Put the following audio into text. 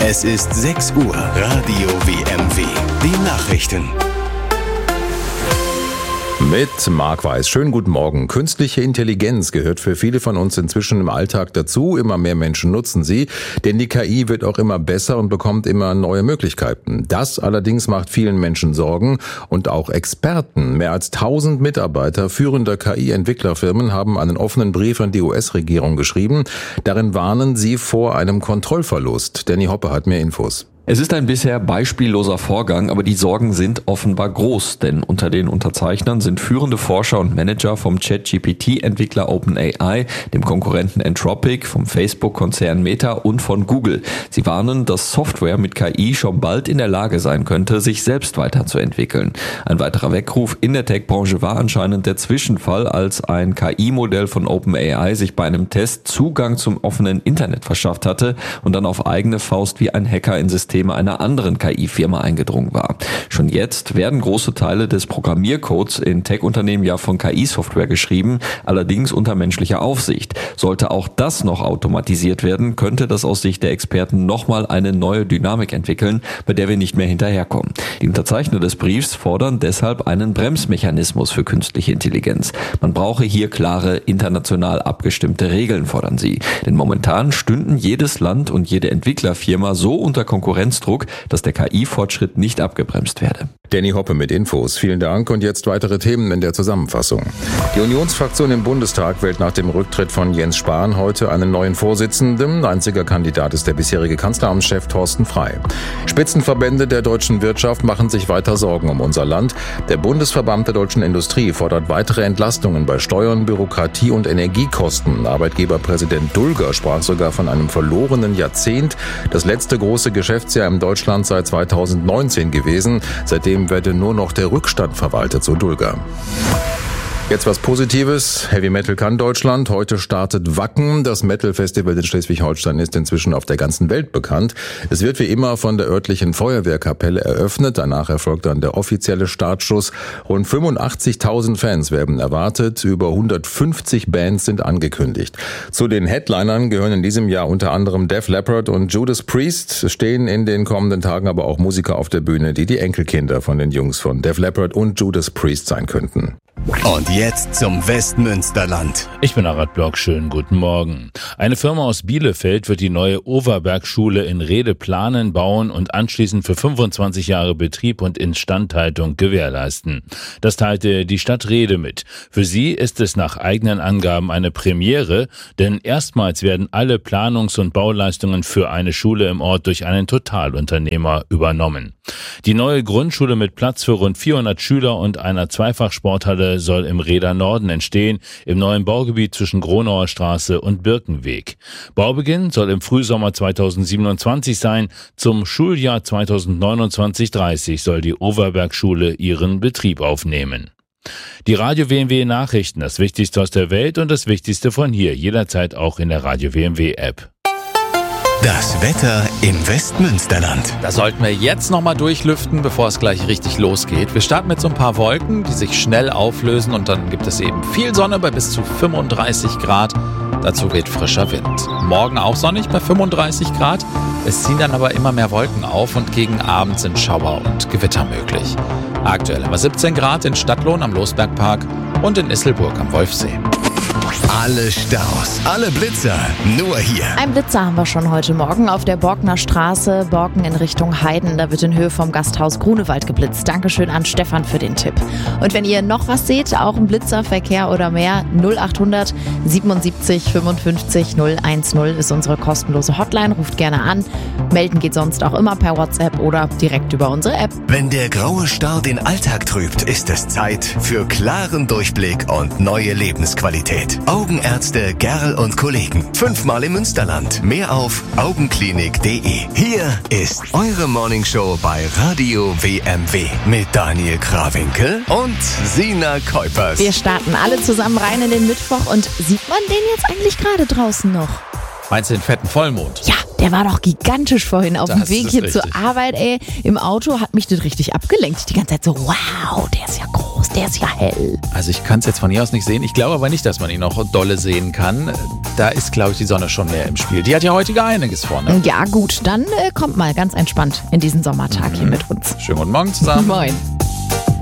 Es ist 6 Uhr. Radio WMW. Die Nachrichten. Mit Marc Weiß. Schönen guten Morgen. Künstliche Intelligenz gehört für viele von uns inzwischen im Alltag dazu. Immer mehr Menschen nutzen sie, denn die KI wird auch immer besser und bekommt immer neue Möglichkeiten. Das allerdings macht vielen Menschen Sorgen und auch Experten. Mehr als 1000 Mitarbeiter führender KI-Entwicklerfirmen haben einen offenen Brief an die US-Regierung geschrieben. Darin warnen sie vor einem Kontrollverlust. Danny Hoppe hat mehr Infos. Es ist ein bisher beispielloser Vorgang, aber die Sorgen sind offenbar groß, denn unter den Unterzeichnern sind führende Forscher und Manager vom ChatGPT-Entwickler OpenAI, dem Konkurrenten Anthropic, vom Facebook-Konzern Meta und von Google. Sie warnen, dass Software mit KI schon bald in der Lage sein könnte, sich selbst weiterzuentwickeln. Ein weiterer Weckruf in der Tech-Branche war anscheinend der Zwischenfall, als ein KI-Modell von OpenAI sich bei einem Test Zugang zum offenen Internet verschafft hatte und dann auf eigene Faust wie ein Hacker in Systeme einer anderen KI-Firma eingedrungen war. Schon jetzt werden große Teile des Programmiercodes in Tech-Unternehmen ja von KI-Software geschrieben, allerdings unter menschlicher Aufsicht. Sollte auch das noch automatisiert werden, könnte das aus Sicht der Experten nochmal eine neue Dynamik entwickeln, bei der wir nicht mehr hinterherkommen. Die Unterzeichner des Briefs fordern deshalb einen Bremsmechanismus für künstliche Intelligenz. Man brauche hier klare, international abgestimmte Regeln, fordern sie. Denn momentan stünden jedes Land und jede Entwicklerfirma so unter Konkurrenzdruck, dass der KI-Fortschritt nicht abgebremst werde. Danny Hoppe mit Infos. Vielen Dank und jetzt weitere Themen in der Zusammenfassung. Die Unionsfraktion im Bundestag wählt nach dem Rücktritt von Jens Spahn heute einen neuen Vorsitzenden. Einziger Kandidat ist der bisherige Kanzleramtschef Thorsten Frey. Spitzenverbände der deutschen Wirtschaft machen sich weiter Sorgen um unser Land. Der Bundesverband der deutschen Industrie fordert weitere Entlastungen bei Steuern, Bürokratie und Energiekosten. Arbeitgeberpräsident Dulger sprach sogar von einem verlorenen Jahrzehnt. Das letzte große Geschäftsjahr in Deutschland seit 2019 gewesen. Seitdem werde nur noch der Rückstand verwaltet, so Dulger. Jetzt was Positives. Heavy Metal kann Deutschland. Heute startet Wacken. Das Metal-Festival in Schleswig-Holstein ist inzwischen auf der ganzen Welt bekannt. Es wird wie immer von der örtlichen Feuerwehrkapelle eröffnet. Danach erfolgt dann der offizielle Startschuss. Rund 85.000 Fans werden erwartet. Über 150 Bands sind angekündigt. Zu den Headlinern gehören in diesem Jahr unter anderem Def Leppard und Judas Priest. Es stehen in den kommenden Tagen aber auch Musiker auf der Bühne, die Enkelkinder von den Jungs von Def Leppard und Judas Priest sein könnten. Und jetzt zum Westmünsterland. Ich bin Arat Block, schönen guten Morgen. Eine Firma aus Bielefeld wird die neue Overberg-Schule in Rede planen, bauen und anschließend für 25 Jahre Betrieb und Instandhaltung gewährleisten. Das teilte die Stadt Rede mit. Für sie ist es nach eigenen Angaben eine Premiere, denn erstmals werden alle Planungs- und Bauleistungen für eine Schule im Ort durch einen Totalunternehmer übernommen. Die neue Grundschule mit Platz für rund 400 Schüler und einer Zweifachsporthalle soll im Rheder Norden entstehen, im neuen Baugebiet zwischen Gronauer Straße und Birkenweg. Baubeginn soll im Frühsommer 2027 sein. Zum Schuljahr 2029/30 soll die Overberg-Schule ihren Betrieb aufnehmen. Die Radio WMW Nachrichten, das Wichtigste aus der Welt und das Wichtigste von hier, jederzeit auch in der Radio WMW App. Das Wetter im Westmünsterland. Da sollten wir jetzt nochmal durchlüften, bevor es gleich richtig losgeht. Wir starten mit so ein paar Wolken, die sich schnell auflösen und dann gibt es eben viel Sonne bei bis zu 35 Grad. Dazu weht frischer Wind. Morgen auch sonnig bei 35 Grad. Es ziehen dann aber immer mehr Wolken auf und gegen Abend sind Schauer und Gewitter möglich. Aktuell haben wir 17 Grad in Stadtlohn am Losbergpark und in Isselburg am Wolfsee. Alle Staus, alle Blitzer, nur hier. Ein Blitzer haben wir schon heute Morgen auf der Borkener Straße, Borken in Richtung Heiden. Da wird in Höhe vom Gasthaus Grunewald geblitzt. Dankeschön an Stefan für den Tipp. Und wenn ihr noch was seht, auch ein Blitzerverkehr oder mehr, 0800 77 55 010 ist unsere kostenlose Hotline. Ruft gerne an. Melden geht sonst auch immer per WhatsApp oder direkt über unsere App. Wenn der graue Star den Alltag trübt, ist es Zeit für klaren Durchblick und neue Lebensqualität. Augenärzte Gerl und Kollegen. 5-mal im Münsterland. Mehr auf augenklinik.de. Hier ist eure Morningshow bei Radio WMW mit Daniel Krawinkel und Sina Kuipers. Wir starten alle zusammen rein in den Mittwoch und sieht man den jetzt eigentlich gerade draußen noch? Meinst du den fetten Vollmond? Ja, der war doch gigantisch vorhin auf dem Das Weg ist hier richtig. zur Arbeit. Ey, im Auto hat mich das richtig abgelenkt. Die ganze Zeit so, wow, der ist ja groß. der ist ja hell. Also ich kann es jetzt von hier aus nicht sehen. Ich glaube aber nicht, dass man ihn noch dolle sehen kann. Da ist, glaube ich, die Sonne schon mehr im Spiel. Die hat ja heute gar einiges vor. Ne? Ja gut, dann kommt mal ganz entspannt in diesen Sommertag hier mit uns. Schönen guten Morgen zusammen. Moin.